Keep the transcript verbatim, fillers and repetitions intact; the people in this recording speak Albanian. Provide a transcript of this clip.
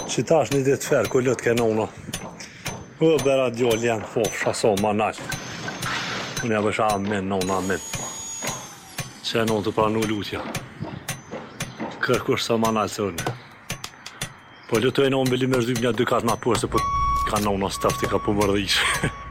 Që tash një ditë ferë, ku lëtë kenona. U bera djoll janë, fofsha so ma nalë. Unë ja bësha amen, nona amen. Që e nonë të pranu lutja. Kërkush sa ma nalë se unë. Po lëtë e nonë bëllim e rëzym një dy katë ma përë, se po ka nona stafti ka po mërdhish.